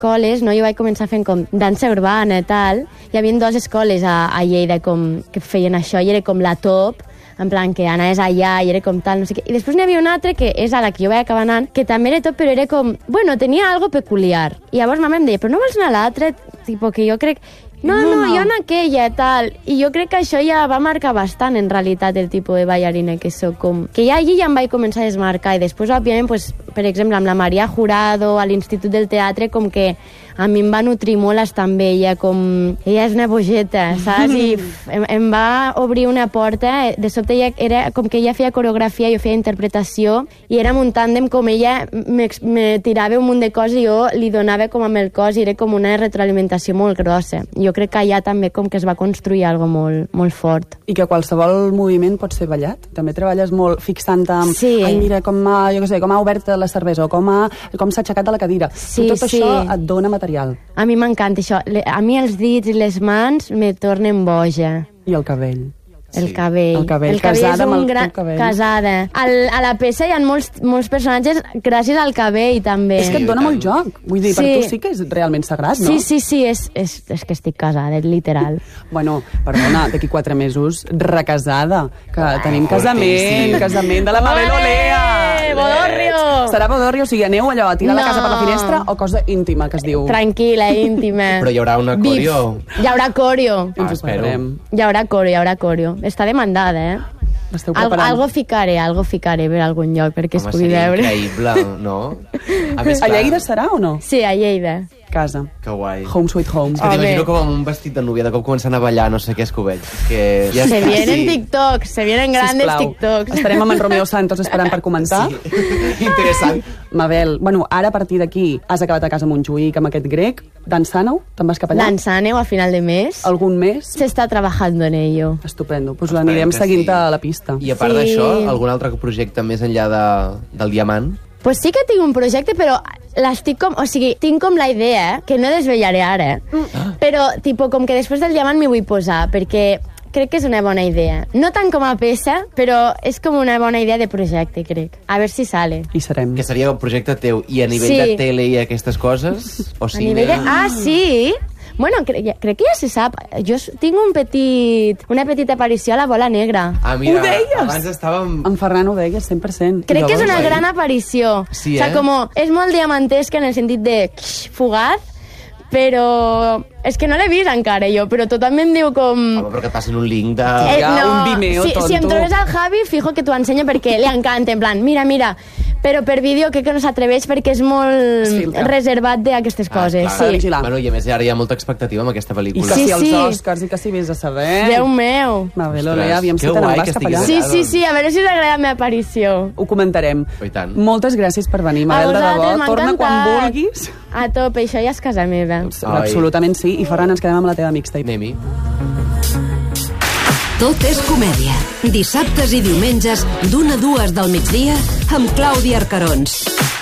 escoles, no? Jo vaig començar fent com dansa urbana i tal. Hi havia 2 escoles a Lleida que feien això i era com la top, en plan que anaves allà i era com tal, no sé què. I després n'hi havia una altra que és a la que jo vaig acabar anant, que també era top, però era com... Bueno, tenia algo peculiar. I llavors ma mare em deia, però no vols anar a l'altra? Tipo que jo crec... No, jo en aquella, tal. I jo crec que això ja va marcar bastant, en realitat, el tipus de ballarina que soc. Que ja allí ja em vaig començar a desmarcar. I després, òbviament, pues, per exemple, amb la Maria Jurado, a l'Institut del Teatre, com que a mi em va nutrir molt estar amb ella, com... Ella és una bogeta, saps? I em va obrir una porta. De sobte ella era com que ella feia coreografia, jo feia interpretació, i érem un tàndem com ella me tirava un munt de coses i jo li donava com amb el cos, i era com una retroalimentació molt grossa. Jo crec que allà també com que es va construir algo molt, molt fort. I que qualsevol moviment pot ser ballat? També treballes molt fixant-te amb... Sí. Ai, mira, com ha obert la cervesa, o com s'ha aixecat de la cadira. Sí, tot això et dona material. A mi m'encanta això. A mi els dits i les mans me tornen boja. I el cabell. El cabell. El cabell, casada amb el gran... teu cabell. Casada. A la peça hi ha molts personatges gràcies al cabell, també. És que et dona molt joc. Vull dir, per tu sí que és realment sagrat, no? Sí, és que estic casada, literal. Bueno, perdona, d'aquí 4 mesos, recasada, que tenim casament de la Mabel Olea. Bodorrio! Serà bodorrio, o sigui, aneu allò a tirar la casa per la finestra o cosa íntima, que es diu? Tranquil·la, íntima. Però hi haurà una coreo. Hi haurà coreo. Espero. Hi haurà coreo. Està demandada, L'esteu preparant. Algo ficaré per algun lloc perquè es pugui veure. Home, seria increïble, no? A Lleida serà o no? Sí, a Lleida. Casa. Que guai. Home sweet home. És que t'imagino com amb un vestit de núvia, de cop començant a ballar, no sé què és que ho veig. Ja se vienen TikToks, se vienen grandes TikToks. Estarem amb en Romeo Santos esperant per comentar. Sí, interessant. Mabel, bueno, ara a partir d'aquí has acabat a casa a Montjuïc amb aquest grec. Dansàneu? Te'n vas cap allà? Dansàneu a final de mes. Algun mes? Se està trabajando en ello. Estupendo. Pues l'anirem seguint a la pista. I a part d'això, algun altre projecte més enllà del Diamant? Pues sí que tinc un projecte, però l'estic com... O sigui, tinc com la idea, que no desvetllaré ara, però tipo, com que després del Diamant m'hi vull posar, perquè crec que és una bona idea. No tant com a peça, però és com una bona idea de projecte, crec. A veure si sale. I serem. Que seria un projecte teu. I a nivell de tele i aquestes coses? O cine? A nivell de... Ah, sí! Bueno, crec que ja se sap. Jo tinc una petita aparició a la Bola Negra. Ah, mira, ho deies? abans estàvem... En Ferran ho deia 100%. Crec que és una gran aparició. Sí, O sigui, és molt diamantesca en el sentit de fugaz, però és que no l'he vist encara jo, però tothom em diu com... Home, però que et passin un link de... un Vimeo, tonto. Si em trobes al Javi, fijo que t'ho ensenyo perquè li encanta, en plan, mira, però per vídeo crec que no s'atreveix perquè és molt reservat d'aquestes coses. Clar. Sí. Bueno, i a més ara hi ha molta expectativa amb aquesta pel·lícula. I que si els Oscars, i que si vés a saber... Déu meu. Mabel Olea, aviam si te n'en vas cap allà. Sí, a veure si us agrada la meva aparició. Ho comentarem. Oh, i tant. Moltes gràcies per venir, Mabel, de debò. Torna quan vulguis. A tope, això ja és casa meva. Absolutament sí. I Ferran, ens quedem amb la teva mixtape. Anem-hi. Tot és comèdia. Dissabtes i diumenges, d'1 a 2 del migdia, amb Clàudia Arcarons.